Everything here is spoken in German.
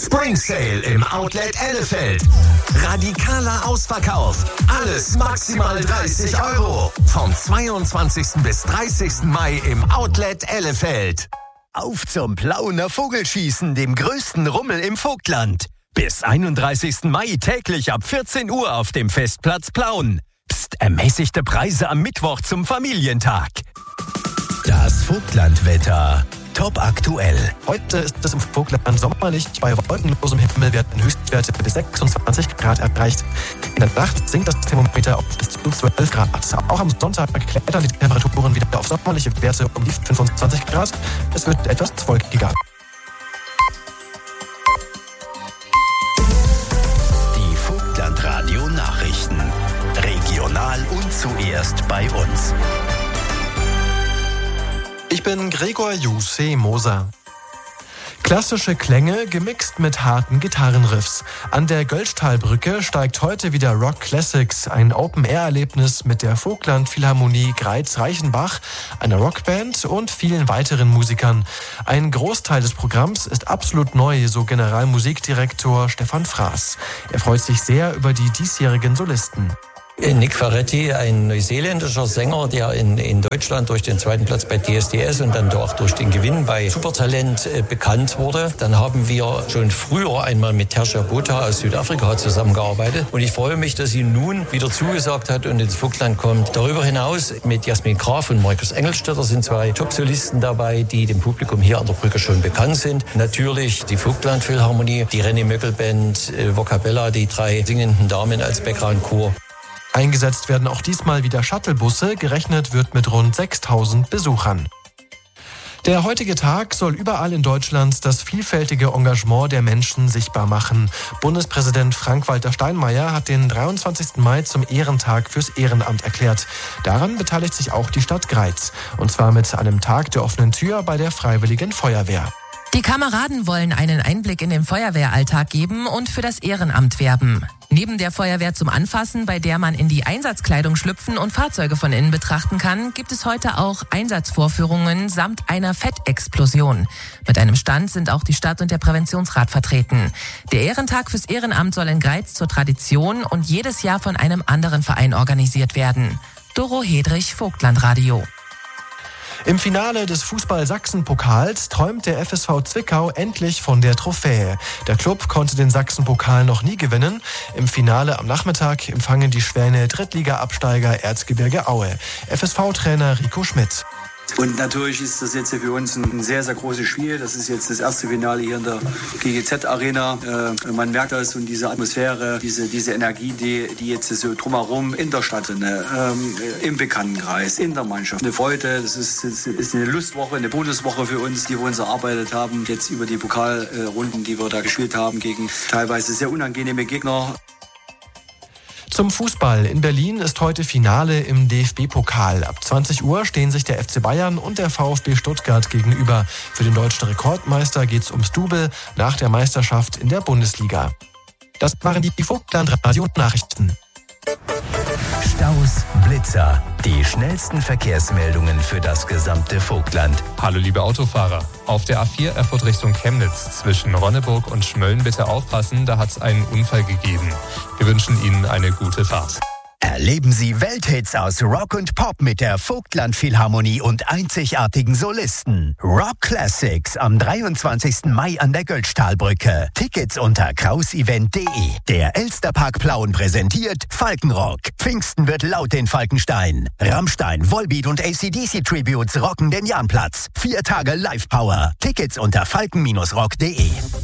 Spring Sale im Outlet Elefeld. Radikaler Ausverkauf. Alles maximal 30 €. Vom 22. bis 30. Mai im Outlet Elefeld. Auf zum Plauener Vogelschießen, dem größten Rummel im Vogtland. Bis 31. Mai täglich ab 14 Uhr auf dem Festplatz Plauen. Psst, ermäßigte Preise am Mittwoch zum Familientag. Das Vogtlandwetter. Top aktuell. Heute ist es im Vogtland sommerlich. Bei wolkenlosem Himmel werden Höchstwerte bis 26 Grad erreicht. In der Nacht sinkt das Thermometer auf bis zu 12 Grad. Auch am Sonntag klettern die Temperaturen wieder auf sommerliche Werte um die 25 Grad. Es wird etwas wolkiger. Die Vogtlandradio Nachrichten. Regional und zuerst bei uns. Ich bin Gregor Jussi Moser. Klassische Klänge gemixt mit harten Gitarrenriffs. An der Göltztalbrücke steigt heute wieder Rock Classics, ein Open-Air-Erlebnis mit der Vogtland Philharmonie Greiz-Reichenbach, einer Rockband und vielen weiteren Musikern. Ein Großteil des Programms ist absolut neu, so Generalmusikdirektor Stefan Fraß. Er freut sich sehr über die diesjährigen Solisten. Nick Ferretti, ein neuseeländischer Sänger, der in Deutschland durch den zweiten Platz bei DSDS und dann auch durch den Gewinn bei Supertalent bekannt wurde. Dann haben wir schon früher einmal mit Tertia Botha aus Südafrika zusammengearbeitet. Und ich freue mich, dass sie nun wieder zugesagt hat und ins Vogtland kommt. Darüber hinaus mit Jasmin Graf und Markus Engelstetter sind zwei Top-Solisten dabei, die dem Publikum hier an der Brücke schon bekannt sind. Natürlich die Vogtland Philharmonie, die René Möckel Band, Vocabella, die drei singenden Damen als Background-Chor. Eingesetzt werden auch diesmal wieder Shuttlebusse, gerechnet wird mit rund 6.000 Besuchern. Der heutige Tag soll überall in Deutschland das vielfältige Engagement der Menschen sichtbar machen. Bundespräsident Frank-Walter Steinmeier hat den 23. Mai zum Ehrentag fürs Ehrenamt erklärt. Daran beteiligt sich auch die Stadt Greiz. Und zwar mit einem Tag der offenen Tür bei der Freiwilligen Feuerwehr. Die Kameraden wollen einen Einblick in den Feuerwehralltag geben und für das Ehrenamt werben. Neben der Feuerwehr zum Anfassen, bei der man in die Einsatzkleidung schlüpfen und Fahrzeuge von innen betrachten kann, gibt es heute auch Einsatzvorführungen samt einer Fettexplosion. Mit einem Stand sind auch die Stadt und der Präventionsrat vertreten. Der Ehrentag fürs Ehrenamt soll in Greiz zur Tradition und jedes Jahr von einem anderen Verein organisiert werden. Doro Hedrich, Vogtlandradio. Im Finale des Fußball-Sachsen-Pokals träumt der FSV Zwickau endlich von der Trophäe. Der Club konnte den Sachsen-Pokal noch nie gewinnen. Im Finale am Nachmittag empfangen die Schwäne Drittliga-Absteiger Erzgebirge Aue. FSV-Trainer Rico Schmidt. Und natürlich ist das jetzt für uns ein sehr, sehr großes Spiel. Das ist jetzt das erste Finale hier in der GGZ-Arena. Man merkt das und diese Atmosphäre, diese Energie, die jetzt so drumherum in der Stadt, im Bekanntenkreis, in der Mannschaft. Eine Freude, das ist eine Lustwoche, eine Bonuswoche für uns, die wir uns erarbeitet haben. Jetzt über die Pokalrunden, die wir da gespielt haben gegen teilweise sehr unangenehme Gegner. Zum Fußball. In Berlin ist heute Finale im DFB-Pokal. Ab 20 Uhr stehen sich der FC Bayern und der VfB Stuttgart gegenüber. Für den deutschen Rekordmeister geht's ums Double nach der Meisterschaft in der Bundesliga. Das waren die Vogtland-Radio-Nachrichten. Staus, Blitzer, die schnellsten Verkehrsmeldungen für das gesamte Vogtland. Hallo liebe Autofahrer, auf der A4 Erfurt Richtung Chemnitz zwischen Ronneburg und Schmölln bitte aufpassen, da hat es einen Unfall gegeben. Wir wünschen Ihnen eine gute Fahrt. Erleben Sie Welthits aus Rock und Pop mit der Vogtland Philharmonie und einzigartigen Solisten. Rock Classics am 23. Mai an der Göltztalbrücke. Tickets unter krausevent.de. Der Elsterpark Plauen präsentiert Falkenrock. Pfingsten wird laut in Falkenstein. Rammstein, Volbeat und AC/DC Tributes rocken den Jahnplatz. 4 Tage Live-Power. Tickets unter falken-rock.de.